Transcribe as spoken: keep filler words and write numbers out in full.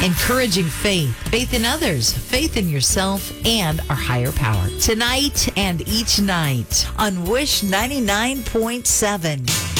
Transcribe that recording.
Encouraging faith, faith in others, faith in yourself, and our higher power. Tonight and each night on Wish ninety-nine point seven.